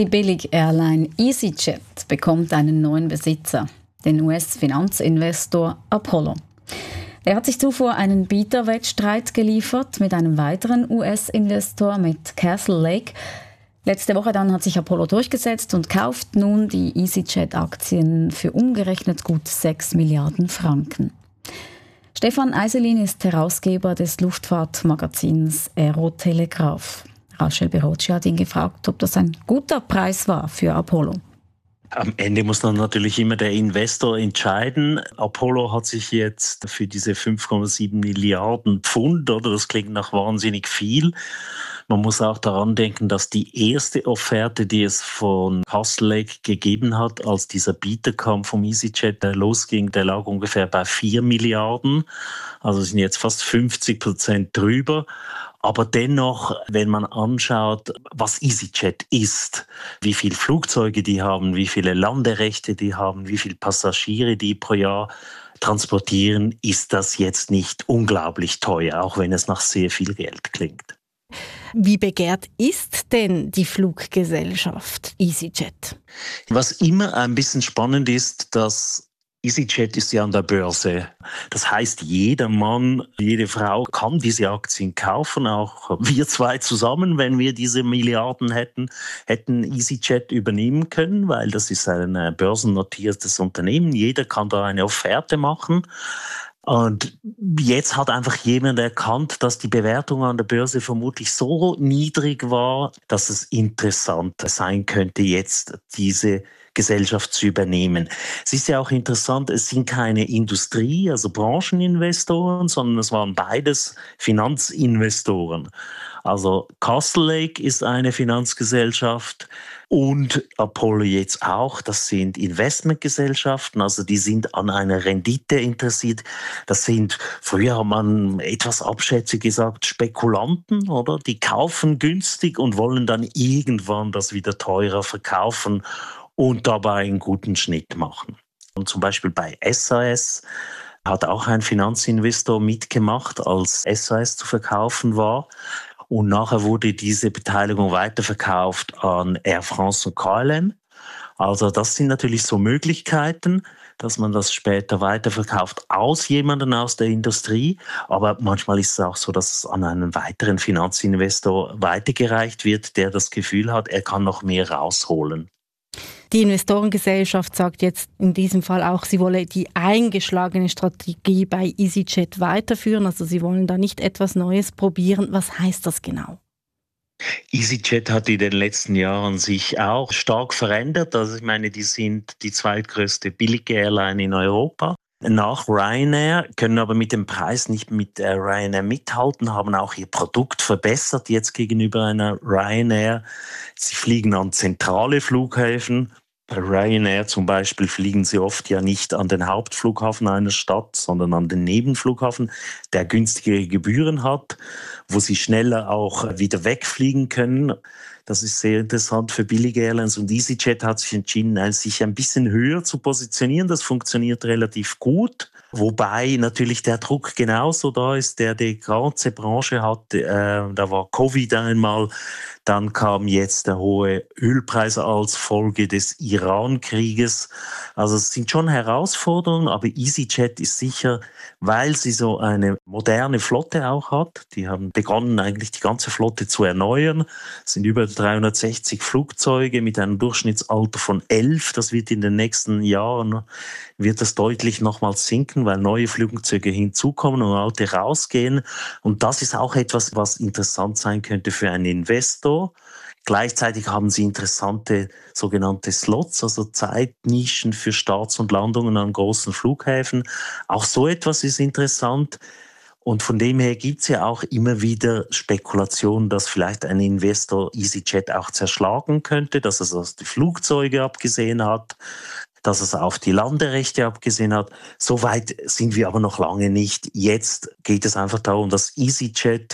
Die Billig-Airline EasyJet bekommt einen neuen Besitzer, den US-Finanzinvestor Apollo. Er hat sich zuvor einen Bieterwettstreit geliefert mit einem weiteren US-Investor, mit Castle Lake. Letzte Woche dann hat sich Apollo durchgesetzt und kauft nun die EasyJet-Aktien für umgerechnet gut 6 Milliarden Franken. Stefan Eiselin ist Herausgeber des Luftfahrtmagazins Aerotelegraph. Rachel Birocci hat ihn gefragt, ob das ein guter Preis war für Apollo. Am Ende muss dann natürlich immer der Investor entscheiden. Apollo hat sich jetzt für diese 5,7 Milliarden Pfund, oder das klingt nach wahnsinnig viel. Man muss auch daran denken, dass die erste Offerte, die es von Castle Lake gegeben hat, als dieser Bieterkampf vom EasyJet losging, der lag ungefähr bei 4 Milliarden. Also sind jetzt fast 50% drüber. Aber dennoch, wenn man anschaut, was EasyJet ist, wie viele Flugzeuge die haben, wie viele Landerechte die haben, wie viele Passagiere die pro Jahr transportieren, ist das jetzt nicht unglaublich teuer, auch wenn es nach sehr viel Geld klingt. Wie begehrt ist denn die Fluggesellschaft EasyJet? Was immer ein bisschen spannend ist, dass EasyJet ist ja an der Börse. Das heißt, jeder Mann, jede Frau kann diese Aktien kaufen. Auch wir zwei zusammen, wenn wir diese Milliarden hätten EasyJet übernehmen können, weil das ist ein börsennotiertes Unternehmen. Jeder kann da eine Offerte machen. Und jetzt hat einfach jemand erkannt, dass die Bewertung an der Börse vermutlich so niedrig war, dass es interessant sein könnte, jetzt diese Gesellschaft zu übernehmen. Es ist ja auch interessant, es sind keine Industrie-, also Brancheninvestoren, sondern es waren beides Finanzinvestoren. Also Castle Lake ist eine Finanzgesellschaft und Apollo jetzt auch. Das sind Investmentgesellschaften, also die sind an einer Rendite interessiert. Das sind, früher hat man etwas abschätzig gesagt, Spekulanten, oder? Die kaufen günstig und wollen dann irgendwann das wieder teurer verkaufen und dabei einen guten Schnitt machen. Und zum Beispiel bei SAS hat auch ein Finanzinvestor mitgemacht, als SAS zu verkaufen war. Und nachher wurde diese Beteiligung weiterverkauft an Air France und KLM. Also das sind natürlich so Möglichkeiten, dass man das später weiterverkauft aus jemandem aus der Industrie. Aber manchmal ist es auch so, dass es an einen weiteren Finanzinvestor weitergereicht wird, der das Gefühl hat, er kann noch mehr rausholen. Die Investorengesellschaft sagt jetzt in diesem Fall auch, sie wolle die eingeschlagene Strategie bei EasyJet weiterführen. Also sie wollen da nicht etwas Neues probieren. Was heißt das genau? EasyJet hat in den letzten Jahren sich auch stark verändert. Also ich meine, die sind die zweitgrößte Billig-Airline in Europa. Nach Ryanair, können aber mit dem Preis nicht mit Ryanair mithalten, haben auch ihr Produkt verbessert jetzt gegenüber einer Ryanair. Sie fliegen an zentrale Flughäfen. Bei Ryanair zum Beispiel fliegen sie oft ja nicht an den Hauptflughafen einer Stadt, sondern an den Nebenflughafen, der günstigere Gebühren hat, wo sie schneller auch wieder wegfliegen können. Das ist sehr interessant für billige Airlines. Und EasyJet hat sich entschieden, sich ein bisschen höher zu positionieren. Das funktioniert relativ gut. Wobei natürlich der Druck genauso da ist, der die ganze Branche hat. Da war Covid einmal, dann kam jetzt der hohe Ölpreis als Folge des Iran-Krieges. Also es sind schon Herausforderungen, aber EasyJet ist sicher, weil sie so eine moderne Flotte auch hat. Die haben begonnen, eigentlich die ganze Flotte zu erneuern. Es sind über 360 Flugzeuge mit einem Durchschnittsalter von 11. Das wird in den nächsten Jahren wird das deutlich nochmals sinken, weil neue Flugzeuge hinzukommen und alte rausgehen. Und das ist auch etwas, was interessant sein könnte für einen Investor. Gleichzeitig haben sie interessante sogenannte Slots, also Zeitnischen für Starts und Landungen an großen Flughäfen. Auch so etwas ist interessant. Und von dem her gibt es ja auch immer wieder Spekulationen, dass vielleicht ein Investor EasyJet auch zerschlagen könnte, dass es auf die Flugzeuge abgesehen hat, dass es auf die Landerechte abgesehen hat. So weit sind wir aber noch lange nicht. Jetzt geht es einfach darum, dass EasyJet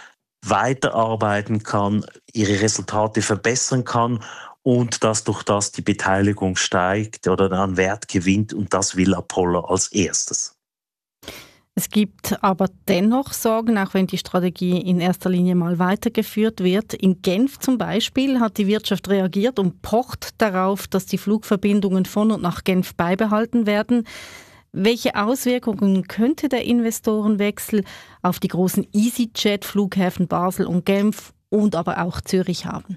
weiterarbeiten kann, ihre Resultate verbessern kann und dass durch das die Beteiligung steigt oder an Wert gewinnt. Und das will Apollo als erstes. Es gibt aber dennoch Sorgen, auch wenn die Strategie in erster Linie mal weitergeführt wird. In Genf zum Beispiel hat die Wirtschaft reagiert und pocht darauf, dass die Flugverbindungen von und nach Genf beibehalten werden. Welche Auswirkungen könnte der Investorenwechsel auf die großen EasyJet-Flughäfen Basel und Genf und aber auch Zürich haben?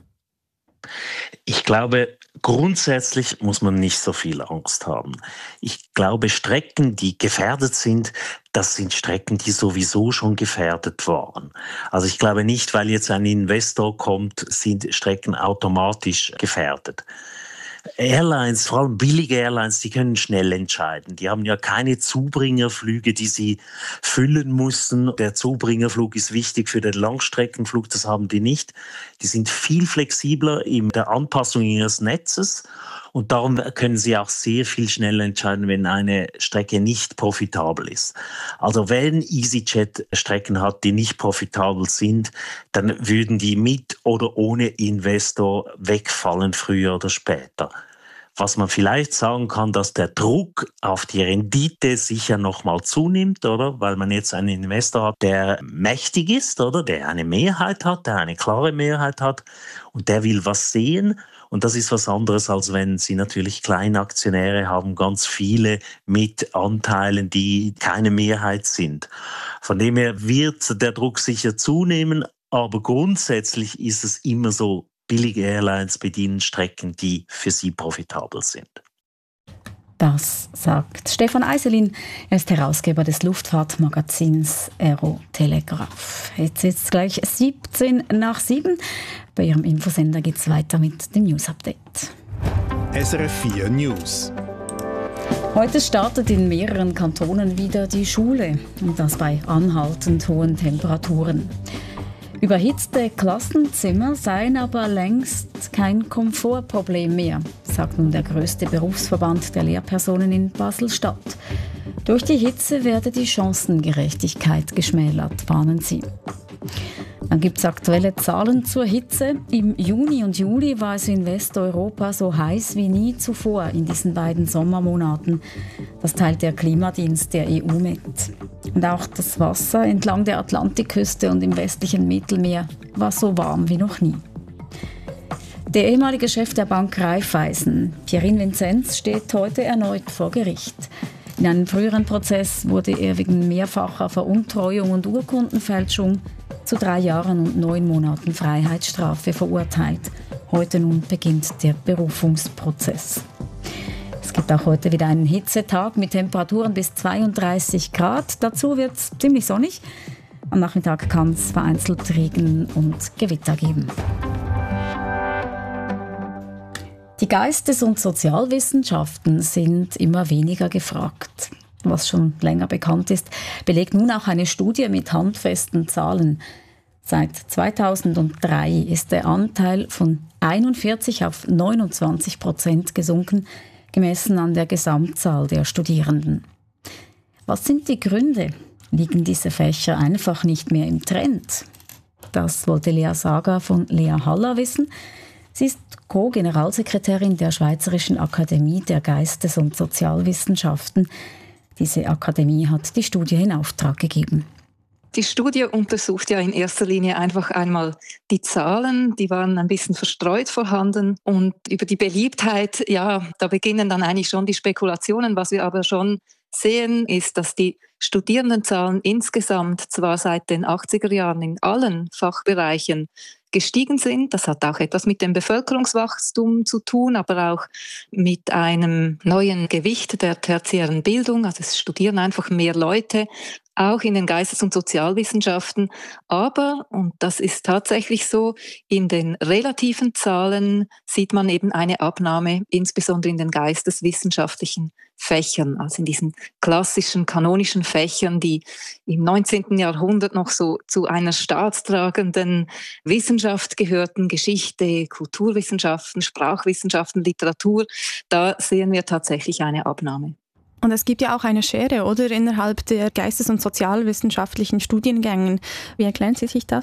Ich glaube, grundsätzlich muss man nicht so viel Angst haben. Ich glaube, Strecken, die gefährdet sind, das sind Strecken, die sowieso schon gefährdet waren. Also ich glaube nicht, weil jetzt ein Investor kommt, sind Strecken automatisch gefährdet. Airlines, vor allem billige Airlines, die können schnell entscheiden. Die haben ja keine Zubringerflüge, die sie füllen mussten. Der Zubringerflug ist wichtig für den Langstreckenflug, das haben die nicht. Die sind viel flexibler in der Anpassung ihres Netzes und darum können sie auch sehr viel schneller entscheiden, wenn eine Strecke nicht profitabel ist. Also wenn EasyJet Strecken hat, die nicht profitabel sind, dann würden die mit oder ohne Investor wegfallen, früher oder später. Was man vielleicht sagen kann, dass der Druck auf die Rendite sicher nochmal zunimmt, oder? Weil man jetzt einen Investor hat, der mächtig ist, oder? Der eine Mehrheit hat, der eine klare Mehrheit hat und der will was sehen. Und das ist was anderes, als wenn Sie natürlich Kleinaktionäre haben, ganz viele mit Anteilen, die keine Mehrheit sind. Von dem her wird der Druck sicher zunehmen, aber grundsätzlich ist es immer so, billige Airlines bedienen Strecken, die für sie profitabel sind. Das sagt Stefan Eiselin. Er ist Herausgeber des Luftfahrtmagazins Aerotelegraph. Jetzt ist es gleich 7:17. Bei Ihrem Infosender geht es weiter mit dem News-Update. SRF 4 News. Heute startet in mehreren Kantonen wieder die Schule. Und das bei anhaltend hohen Temperaturen. Überhitzte Klassenzimmer seien aber längst kein Komfortproblem mehr, sagt nun der größte Berufsverband der Lehrpersonen in Basel-Stadt. Durch die Hitze werde die Chancengerechtigkeit geschmälert, warnen sie. Dann gibt es aktuelle Zahlen zur Hitze. Im Juni und Juli war es in Westeuropa so heiß wie nie zuvor in diesen beiden Sommermonaten. Das teilt der Klimadienst der EU mit. Und auch das Wasser entlang der Atlantikküste und im westlichen Mittelmeer war so warm wie noch nie. Der ehemalige Chef der Bank Raiffeisen, Pierin Vinzenz, steht heute erneut vor Gericht. In einem früheren Prozess wurde er wegen mehrfacher Veruntreuung und Urkundenfälschung zu 3 Jahren und 9 Monaten Freiheitsstrafe verurteilt. Heute nun beginnt der Berufungsprozess. Es gibt auch heute wieder einen Hitzetag mit Temperaturen bis 32 Grad. Dazu wird es ziemlich sonnig. Am Nachmittag kann es vereinzelt Regen und Gewitter geben. Die Geistes- und Sozialwissenschaften sind immer weniger gefragt. Was schon länger bekannt ist, belegt nun auch eine Studie mit handfesten Zahlen. Seit 2003 ist der Anteil von 41 auf 29% gesunken, gemessen an der Gesamtzahl der Studierenden. Was sind die Gründe? Liegen diese Fächer einfach nicht mehr im Trend? Das wollte Lea Sager von Lea Haller wissen. Sie ist Co-Generalsekretärin der Schweizerischen Akademie der Geistes- und Sozialwissenschaften. Diese Akademie hat die Studie in Auftrag gegeben. Die Studie untersucht ja in erster Linie einfach einmal die Zahlen, die waren ein bisschen verstreut vorhanden und über die Beliebtheit, ja, da beginnen dann eigentlich schon die Spekulationen. Was wir aber schon sehen, ist, dass die Studierendenzahlen insgesamt zwar seit den 80er Jahren in allen Fachbereichen gestiegen sind. Das hat auch etwas mit dem Bevölkerungswachstum zu tun, aber auch mit einem neuen Gewicht der tertiären Bildung. Also es studieren einfach mehr Leute, auch in den Geistes- und Sozialwissenschaften. Aber, und das ist tatsächlich so, in den relativen Zahlen sieht man eben eine Abnahme, insbesondere in den geisteswissenschaftlichen Fächern, also in diesen klassischen kanonischen Fächern, die im 19. Jahrhundert noch so zu einer staatstragenden Wissenschaft gehörten, Geschichte, Kulturwissenschaften, Sprachwissenschaften, Literatur. Da sehen wir tatsächlich eine Abnahme. Und es gibt ja auch eine Schere, oder, innerhalb der geistes- und sozialwissenschaftlichen Studiengängen. Wie erklären Sie sich das?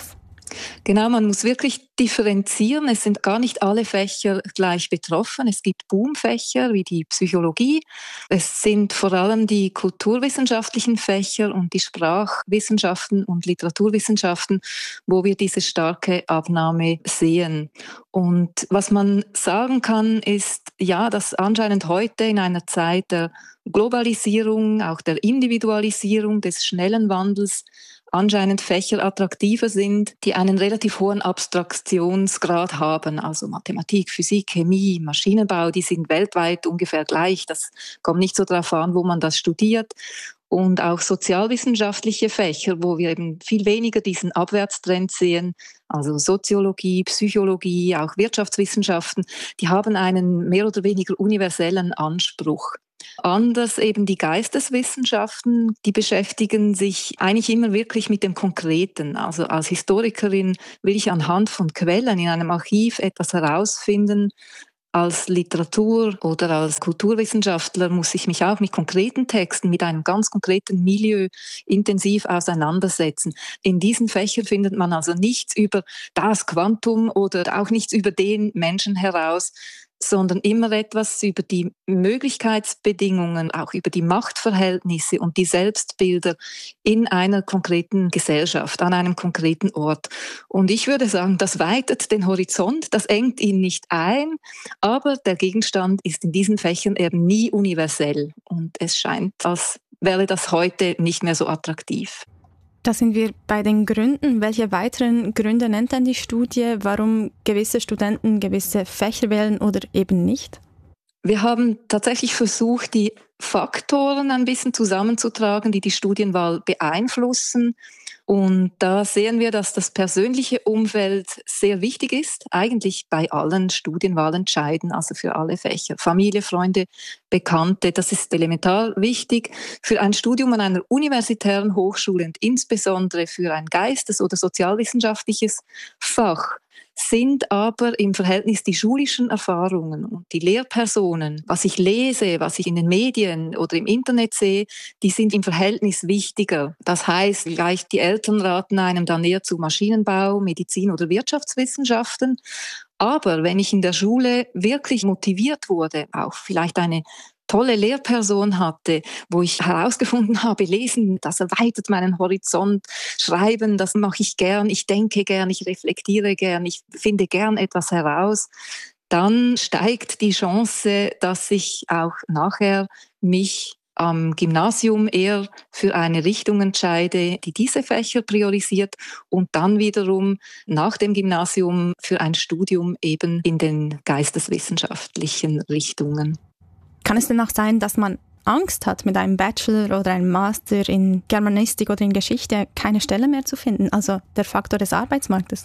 Genau, man muss wirklich differenzieren. Es sind gar nicht alle Fächer gleich betroffen. Es gibt Boomfächer wie die Psychologie. Es sind vor allem die kulturwissenschaftlichen Fächer und die Sprachwissenschaften und Literaturwissenschaften, wo wir diese starke Abnahme sehen. Und was man sagen kann, ist, ja, dass anscheinend heute in einer Zeit der Globalisierung, auch der Individualisierung, des schnellen Wandels, anscheinend Fächer attraktiver sind, die einen relativ hohen Abstraktionsgrad haben. Also Mathematik, Physik, Chemie, Maschinenbau, die sind weltweit ungefähr gleich. Das kommt nicht so darauf an, wo man das studiert. Und auch sozialwissenschaftliche Fächer, wo wir eben viel weniger diesen Abwärtstrend sehen, also Soziologie, Psychologie, auch Wirtschaftswissenschaften, die haben einen mehr oder weniger universellen Anspruch. Anders eben die Geisteswissenschaften, die beschäftigen sich eigentlich immer wirklich mit dem Konkreten. Also als Historikerin will ich anhand von Quellen in einem Archiv etwas herausfinden. Als Literatur- oder als Kulturwissenschaftler muss ich mich auch mit konkreten Texten, mit einem ganz konkreten Milieu intensiv auseinandersetzen. In diesen Fächern findet man also nichts über das Quantum oder auch nichts über den Menschen heraus, sondern immer etwas über die Möglichkeitsbedingungen, auch über die Machtverhältnisse und die Selbstbilder in einer konkreten Gesellschaft, an einem konkreten Ort. Und ich würde sagen, das weitet den Horizont, das engt ihn nicht ein, aber der Gegenstand ist in diesen Fächern eben nie universell. Und es scheint, als wäre das heute nicht mehr so attraktiv. Da sind wir bei den Gründen. Welche weiteren Gründe nennt denn die Studie, warum gewisse Studenten gewisse Fächer wählen oder eben nicht? Wir haben tatsächlich versucht, die Faktoren ein bisschen zusammenzutragen, die die Studienwahl beeinflussen. Und da sehen wir, dass das persönliche Umfeld sehr wichtig ist, eigentlich bei allen Studienwahlentscheiden, also für alle Fächer. Familie, Freunde, Bekannte, das ist elementar wichtig. Für ein Studium an einer universitären Hochschule und insbesondere für ein geistes- oder sozialwissenschaftliches Fach sind aber im Verhältnis die schulischen Erfahrungen und die Lehrpersonen, was ich lese, was ich in den Medien oder im Internet sehe, die sind im Verhältnis wichtiger. Das heißt, vielleicht die Eltern raten einem dann eher zu Maschinenbau, Medizin oder Wirtschaftswissenschaften. Aber wenn ich in der Schule wirklich motiviert wurde, auch vielleicht eine tolle Lehrperson hatte, wo ich herausgefunden habe, lesen, das erweitert meinen Horizont, schreiben, das mache ich gern, ich denke gern, ich reflektiere gern, ich finde gern etwas heraus, dann steigt die Chance, dass ich auch nachher mich am Gymnasium eher für eine Richtung entscheide, die diese Fächer priorisiert und dann wiederum nach dem Gymnasium für ein Studium eben in den geisteswissenschaftlichen Richtungen. Kann es denn auch sein, dass man Angst hat, mit einem Bachelor oder einem Master in Germanistik oder in Geschichte keine Stelle mehr zu finden, also der Faktor des Arbeitsmarktes?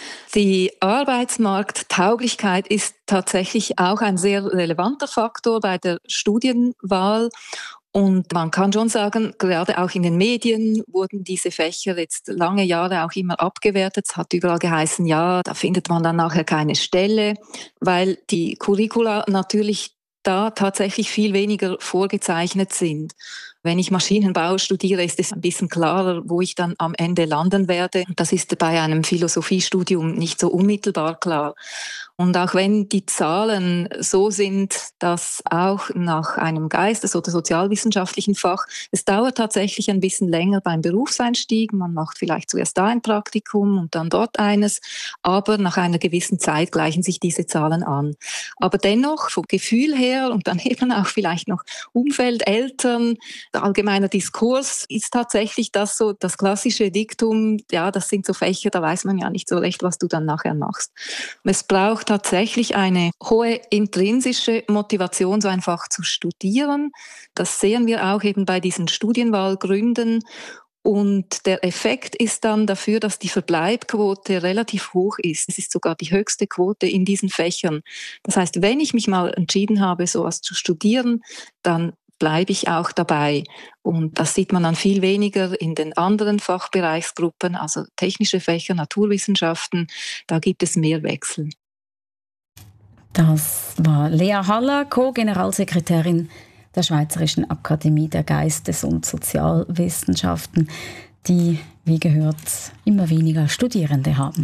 Die Arbeitsmarkttauglichkeit ist tatsächlich auch ein sehr relevanter Faktor bei der Studienwahl. Und man kann schon sagen, gerade auch in den Medien wurden diese Fächer jetzt lange Jahre auch immer abgewertet. Es hat überall geheißen, ja, da findet man dann nachher keine Stelle, weil die Curricula natürlich da tatsächlich viel weniger vorgezeichnet sind. Wenn ich Maschinenbau studiere, ist es ein bisschen klarer, wo ich dann am Ende landen werde. Das ist bei einem Philosophiestudium nicht so unmittelbar klar. Und auch wenn die Zahlen so sind, dass auch nach einem geistes- oder sozialwissenschaftlichen Fach, es dauert tatsächlich ein bisschen länger beim Berufseinstieg. Man macht vielleicht zuerst da ein Praktikum und dann dort eines. Aber nach einer gewissen Zeit gleichen sich diese Zahlen an. Aber dennoch, vom Gefühl her und dann eben auch vielleicht noch Umfeld, Eltern, allgemeiner Diskurs, ist tatsächlich das so das klassische Diktum, ja, das sind so Fächer, da weiß man ja nicht so recht, was du dann nachher machst. Es braucht tatsächlich eine hohe intrinsische Motivation, so ein Fach zu studieren. Das sehen wir auch eben bei diesen Studienwahlgründen. Und der Effekt ist dann dafür, dass die Verbleibquote relativ hoch ist. Es ist sogar die höchste Quote in diesen Fächern. Das heißt, wenn ich mich mal entschieden habe, sowas zu studieren, dann bleibe ich auch dabei. Und das sieht man dann viel weniger in den anderen Fachbereichsgruppen, also technische Fächer, Naturwissenschaften, da gibt es mehr Wechsel. Das war Lea Haller, Co-Generalsekretärin der Schweizerischen Akademie der Geistes- und Sozialwissenschaften. die, wie gehört, immer weniger Studierende haben.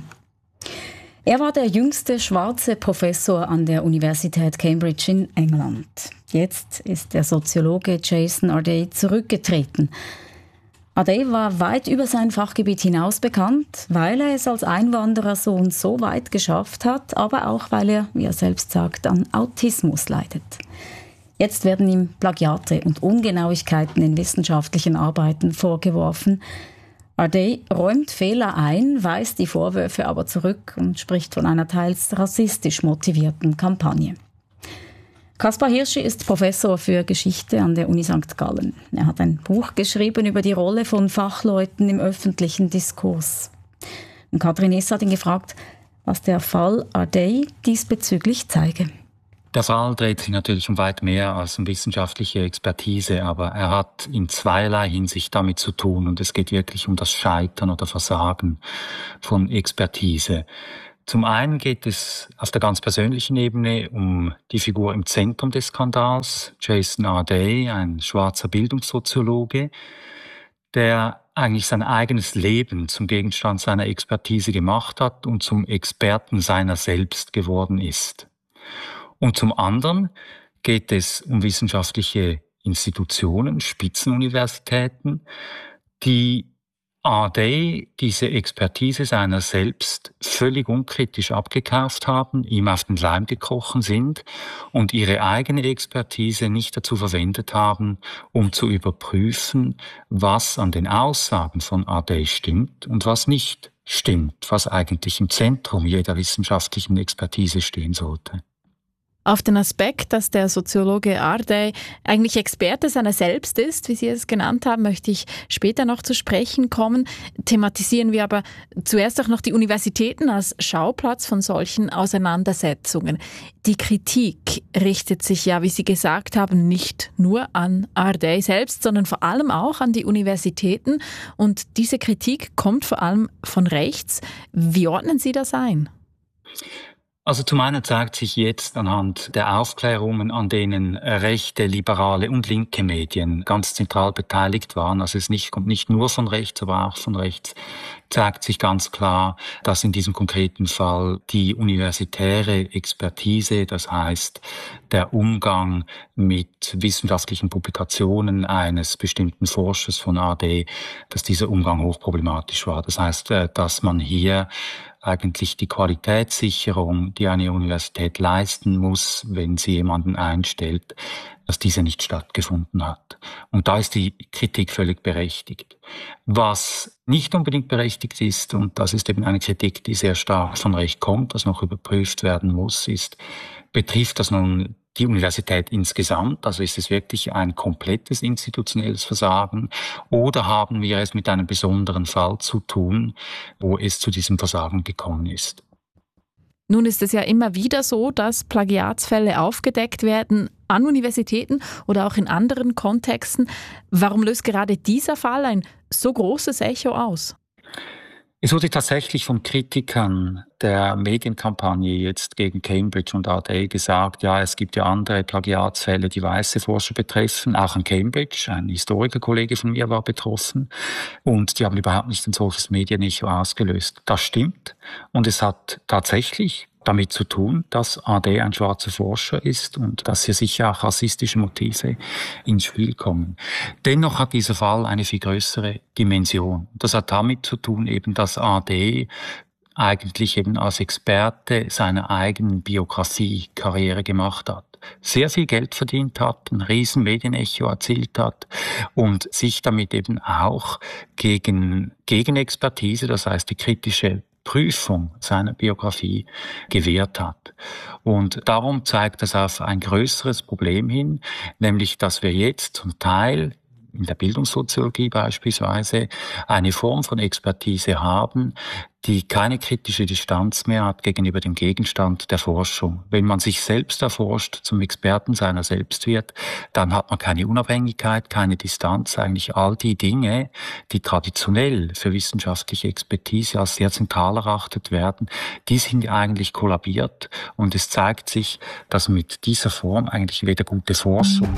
Er war der jüngste schwarze Professor an der Universität Cambridge in England. Jetzt ist der Soziologe Jason Ardey zurückgetreten. Ardey war weit über sein Fachgebiet hinaus bekannt, weil er es als Einwanderersohn so weit geschafft hat, aber auch, weil er, wie er selbst sagt, an Autismus leidet. Jetzt werden ihm Plagiate und Ungenauigkeiten in wissenschaftlichen Arbeiten vorgeworfen. Ardey räumt Fehler ein, weist die Vorwürfe aber zurück und spricht von einer teils rassistisch motivierten Kampagne. Kaspar Hirschi ist Professor für Geschichte an der Uni St. Gallen. Er hat ein Buch geschrieben über die Rolle von Fachleuten im öffentlichen Diskurs. Und Katrin Ess hat ihn gefragt, was der Fall Ardey diesbezüglich zeige. Der Fall dreht sich natürlich um weit mehr als um wissenschaftliche Expertise, aber er hat in zweierlei Hinsicht damit zu tun und es geht wirklich um das Scheitern oder Versagen von Expertise. Zum einen geht es auf der ganz persönlichen Ebene um die Figur im Zentrum des Skandals, Jason Ardey, ein schwarzer Bildungssoziologe, der eigentlich sein eigenes Leben zum Gegenstand seiner Expertise gemacht hat und zum Experten seiner selbst geworden ist. Und zum anderen geht es um wissenschaftliche Institutionen, Spitzenuniversitäten, die Ardey diese Expertise seiner selbst völlig unkritisch abgekauft haben, ihm auf den Leim gekrochen sind und ihre eigene Expertise nicht dazu verwendet haben, um zu überprüfen, was an den Aussagen von Ardey stimmt und was nicht stimmt, was eigentlich im Zentrum jeder wissenschaftlichen Expertise stehen sollte. Auf den Aspekt, dass der Soziologe Ardey eigentlich Experte seiner selbst ist, wie Sie es genannt haben, möchte ich später noch zu sprechen kommen. Thematisieren wir aber zuerst auch noch die Universitäten als Schauplatz von solchen Auseinandersetzungen. Die Kritik richtet sich ja, wie Sie gesagt haben, nicht nur an Ardey selbst, sondern vor allem auch an die Universitäten. Und diese Kritik kommt vor allem von rechts. Wie ordnen Sie das ein? Also zum einen zeigt sich jetzt anhand der Aufklärungen, an denen rechte, liberale und linke Medien ganz zentral beteiligt waren, also es kommt nicht nur von rechts, aber auch von rechts, zeigt sich ganz klar, dass in diesem konkreten Fall die universitäre Expertise, das heißt der Umgang mit wissenschaftlichen Publikationen eines bestimmten Forschers von Ardey, dass dieser Umgang hochproblematisch war. Das heißt, dass man hier eigentlich die Qualitätssicherung, die eine Universität leisten muss, wenn sie jemanden einstellt, dass diese nicht stattgefunden hat. Und da ist die Kritik völlig berechtigt. Was nicht unbedingt berechtigt ist, und das ist eben eine Kritik, die sehr stark von Recht kommt, was noch überprüft werden muss, betrifft das nun die Universität insgesamt, also ist es wirklich ein komplettes institutionelles Versagen, oder haben wir es mit einem besonderen Fall zu tun, wo es zu diesem Versagen gekommen ist? Nun ist es ja immer wieder so, dass Plagiatsfälle aufgedeckt werden an Universitäten oder auch in anderen Kontexten. Warum löst gerade dieser Fall ein so großes Echo aus? Es wurde tatsächlich von Kritikern der Medienkampagne jetzt gegen Cambridge und Ardey gesagt, ja, es gibt ja andere Plagiatsfälle, die weiße Forscher betreffen, auch an Cambridge. Ein Historikerkollege von mir war betroffen und die haben überhaupt nicht ein solches Medienecho ausgelöst. Das stimmt und es hat tatsächlich damit zu tun, dass Ardey ein schwarzer Forscher ist und dass hier sicher auch rassistische Motive ins Spiel kommen. Dennoch hat dieser Fall eine viel größere Dimension. Das hat damit zu tun, eben, dass Ardey eigentlich eben als Experte seiner eigenen Biografie Karriere gemacht hat. Sehr viel Geld verdient hat, ein riesen Medienecho erzielt hat und sich damit eben auch gegen Expertise, das heißt die kritische Prüfung seiner Biografie gewährt hat. Und darum zeigt das auf ein größeres Problem hin, nämlich, dass wir jetzt zum Teil in der Bildungssoziologie beispielsweise eine Form von Expertise haben, die keine kritische Distanz mehr hat gegenüber dem Gegenstand der Forschung. Wenn man sich selbst erforscht, zum Experten seiner selbst wird, dann hat man keine Unabhängigkeit, keine Distanz. Eigentlich all die Dinge, die traditionell für wissenschaftliche Expertise als sehr zentral erachtet werden, die sind eigentlich kollabiert. Und es zeigt sich, dass mit dieser Form eigentlich weder gute Forschung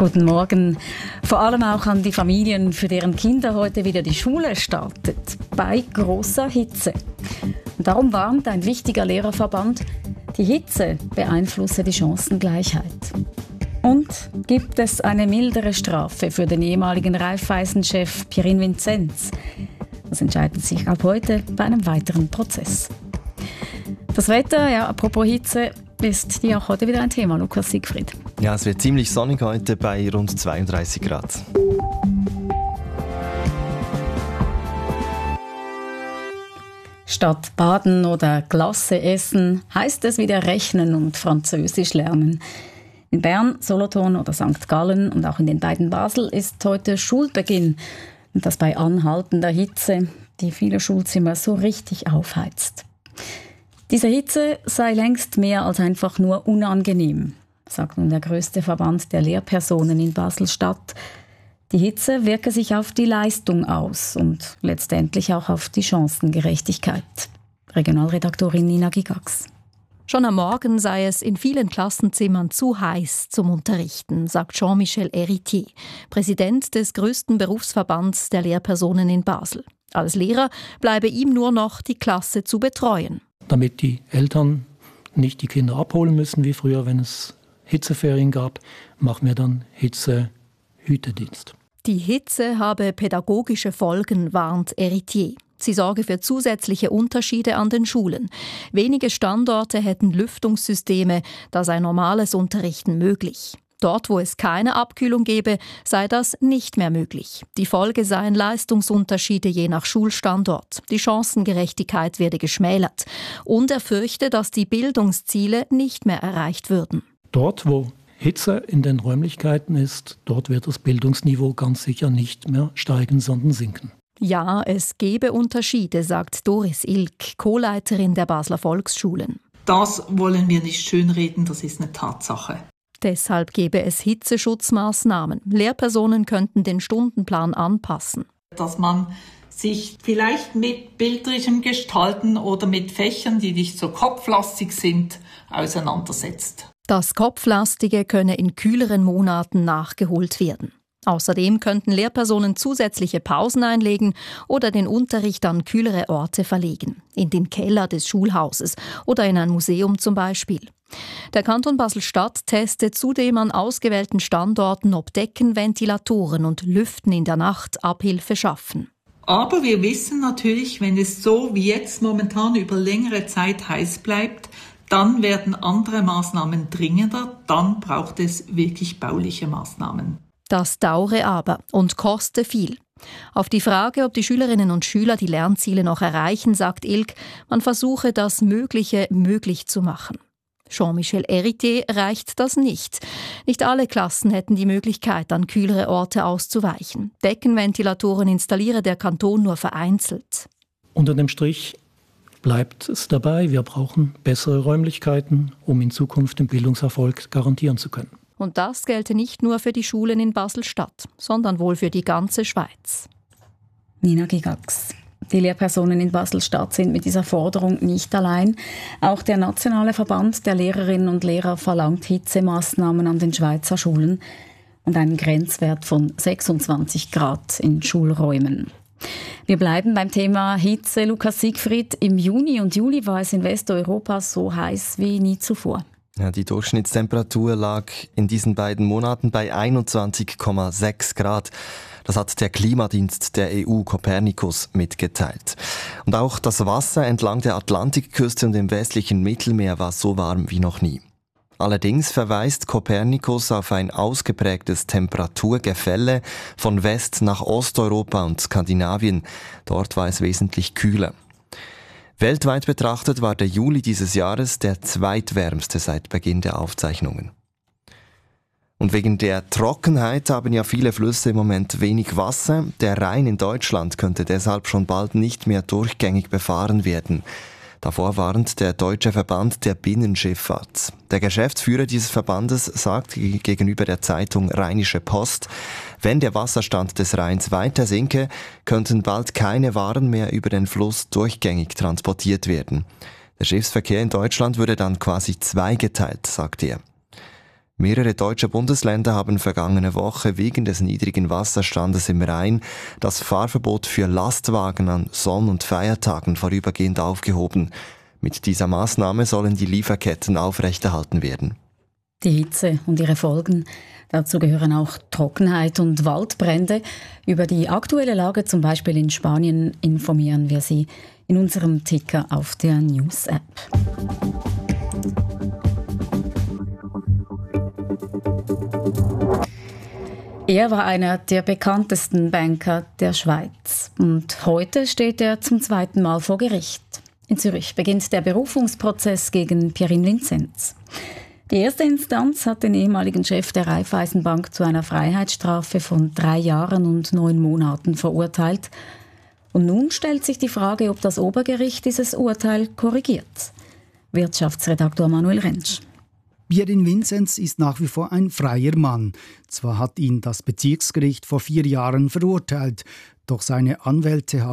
Guten Morgen. Vor allem auch an die Familien, für deren Kinder heute wieder die Schule startet. Bei grosser Hitze. Und darum warnt ein wichtiger Lehrerverband, die Hitze beeinflusse die Chancengleichheit. Und gibt es eine mildere Strafe für den ehemaligen Raiffeisen-Chef Pierin Vinzenz? Das entscheidet sich ab heute bei einem weiteren Prozess. Das Wetter, ja, apropos Hitze, ist dir auch heute wieder ein Thema, Lukas Siegfried. Ja, es wird ziemlich sonnig heute bei rund 32 Grad. Statt baden oder Glasse essen, heißt es wieder rechnen und Französisch lernen. In Bern, Solothurn oder St. Gallen und auch in den beiden Basel ist heute Schulbeginn. Und das bei anhaltender Hitze, die viele Schulzimmer so richtig aufheizt. Diese Hitze sei längst mehr als einfach nur unangenehm, sagt nun der grösste Verband der Lehrpersonen in Basel-Stadt. Die Hitze wirke sich auf die Leistung aus und letztendlich auch auf die Chancengerechtigkeit. Regionalredaktorin Nina Gigax. Schon am Morgen sei es in vielen Klassenzimmern zu heiß zum Unterrichten, sagt Jean-Michel Héritier, Präsident des grössten Berufsverbands der Lehrpersonen in Basel. Als Lehrer bleibe ihm nur noch, die Klasse zu betreuen. Damit die Eltern nicht die Kinder abholen müssen, wie früher, wenn es Hitzeferien gab, machen wir dann Hitzehütedienst. Die Hitze habe pädagogische Folgen, warnt Héritier. Sie sorge für zusätzliche Unterschiede an den Schulen. Wenige Standorte hätten Lüftungssysteme, da sei normales Unterrichten möglich. Dort, wo es keine Abkühlung gebe, sei das nicht mehr möglich. Die Folge seien Leistungsunterschiede je nach Schulstandort. Die Chancengerechtigkeit werde geschmälert. Und er fürchte, dass die Bildungsziele nicht mehr erreicht würden. Dort, wo Hitze in den Räumlichkeiten ist, dort wird das Bildungsniveau ganz sicher nicht mehr steigen, sondern sinken. Ja, es gebe Unterschiede, sagt Doris Ilk, Co-Leiterin der Basler Volksschulen. Das wollen wir nicht schönreden, das ist eine Tatsache. Deshalb gebe es Hitzeschutzmaßnahmen. Lehrpersonen könnten den Stundenplan anpassen. Dass man sich vielleicht mit bildlichem Gestalten oder mit Fächern, die nicht so kopflastig sind, auseinandersetzt. Das Kopflastige könne in kühleren Monaten nachgeholt werden. Außerdem könnten Lehrpersonen zusätzliche Pausen einlegen oder den Unterricht an kühlere Orte verlegen, in den Keller des Schulhauses oder in ein Museum zum Beispiel. Der Kanton Basel-Stadt testet zudem an ausgewählten Standorten, ob Decken, Ventilatoren und Lüften in der Nacht Abhilfe schaffen. Aber wir wissen natürlich, wenn es so wie jetzt momentan über längere Zeit heiß bleibt, dann werden andere Maßnahmen dringender, dann braucht es wirklich bauliche Maßnahmen. Das dauere aber und koste viel. Auf die Frage, ob die Schülerinnen und Schüler die Lernziele noch erreichen, sagt Ilk, man versuche das Mögliche möglich zu machen. Jean-Michel Héritier reicht das nicht. Nicht alle Klassen hätten die Möglichkeit, an kühlere Orte auszuweichen. Deckenventilatoren installiere der Kanton nur vereinzelt. Unter dem Strich bleibt es dabei, wir brauchen bessere Räumlichkeiten, um in Zukunft den Bildungserfolg garantieren zu können. Und das gelte nicht nur für die Schulen in Basel-Stadt, sondern wohl für die ganze Schweiz. Nina Gigax. Die Lehrpersonen in Basel-Stadt sind mit dieser Forderung nicht allein. Auch der Nationale Verband der Lehrerinnen und Lehrer verlangt Hitzemaßnahmen an den Schweizer Schulen und einen Grenzwert von 26 Grad in Schulräumen. Wir bleiben beim Thema Hitze. Lukas Siegfried, im Juni und Juli war es in Westeuropa so heiß wie nie zuvor. Ja, die Durchschnittstemperatur lag in diesen beiden Monaten bei 21,6 Grad. Das hat der Klimadienst der EU Copernicus mitgeteilt. Und auch das Wasser entlang der Atlantikküste und im westlichen Mittelmeer war so warm wie noch nie. Allerdings verweist Copernicus auf ein ausgeprägtes Temperaturgefälle von West- nach Osteuropa und Skandinavien. Dort war es wesentlich kühler. Weltweit betrachtet war der Juli dieses Jahres der zweitwärmste seit Beginn der Aufzeichnungen. Und wegen der Trockenheit haben ja viele Flüsse im Moment wenig Wasser. Der Rhein in Deutschland könnte deshalb schon bald nicht mehr durchgängig befahren werden. Davor warnt der Deutsche Verband der Binnenschifffahrt. Der Geschäftsführer dieses Verbandes sagt gegenüber der Zeitung Rheinische Post, wenn der Wasserstand des Rheins weiter sinke, könnten bald keine Waren mehr über den Fluss durchgängig transportiert werden. Der Schiffsverkehr in Deutschland würde dann quasi zweigeteilt, sagt er. Mehrere deutsche Bundesländer haben vergangene Woche wegen des niedrigen Wasserstandes im Rhein das Fahrverbot für Lastwagen an Sonn- und Feiertagen vorübergehend aufgehoben. Mit dieser Maßnahme sollen die Lieferketten aufrechterhalten werden. Die Hitze und ihre Folgen. Dazu gehören auch Trockenheit und Waldbrände. Über die aktuelle Lage, zum Beispiel in Spanien, informieren wir Sie in unserem Ticker auf der News-App. Er war einer der bekanntesten Banker der Schweiz. Und heute steht er zum zweiten Mal vor Gericht. In Zürich beginnt der Berufungsprozess gegen Pierin Vinzenz. Die erste Instanz hat den ehemaligen Chef der Raiffeisenbank zu einer Freiheitsstrafe von 3 Jahren und 9 Monaten verurteilt. Und nun stellt sich die Frage, ob das Obergericht dieses Urteil korrigiert. Wirtschaftsredaktor Manuel Rentsch. Pierin Vinzenz ist nach wie vor ein freier Mann. Zwar hat ihn das Bezirksgericht vor 4 Jahren verurteilt, doch seine Anwälte haben